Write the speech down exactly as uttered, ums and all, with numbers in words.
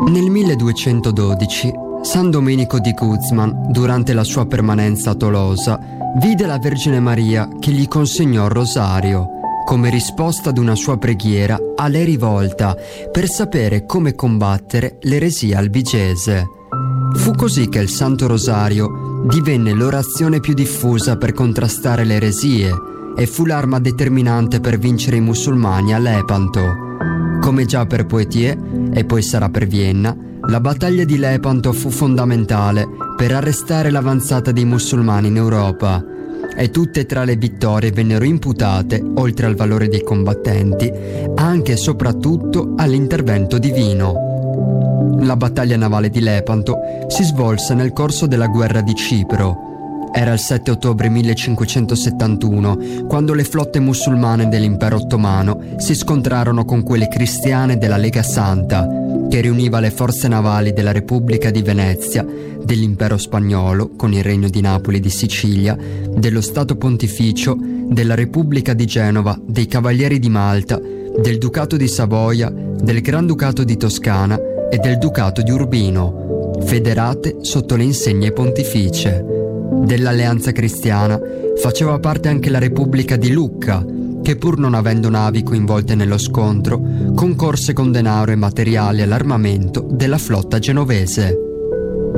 Nel milleduecentododici, San Domenico di Guzman, durante la sua permanenza a Tolosa, vide la Vergine Maria che gli consegnò il rosario, come risposta ad una sua preghiera a lei rivolta per sapere come combattere l'eresia albigese. Fu così che il Santo Rosario divenne l'orazione più diffusa per contrastare le eresie e fu l'arma determinante per vincere i musulmani a Lepanto. Come già per Poitiers, e poi sarà per Vienna, la battaglia di Lepanto fu fondamentale per arrestare l'avanzata dei musulmani in Europa, e tutte e tre le vittorie vennero imputate, oltre al valore dei combattenti, anche e soprattutto all'intervento divino. La battaglia navale di Lepanto si svolse nel corso della guerra di Cipro. Era il sette ottobre millecinquecentosettantuno, quando le flotte musulmane dell'impero ottomano si scontrarono con quelle cristiane della Lega Santa, che riuniva le forze navali della Repubblica di Venezia, dell'impero spagnolo con il Regno di Napoli e di Sicilia, dello Stato Pontificio, della Repubblica di Genova, dei Cavalieri di Malta, del Ducato di Savoia, del Granducato di Toscana e del Ducato di Urbino, federate sotto le insegne pontificie. Dell'Alleanza Cristiana faceva parte anche la Repubblica di Lucca, che pur non avendo navi coinvolte nello scontro, concorse con denaro e materiali all'armamento della flotta genovese.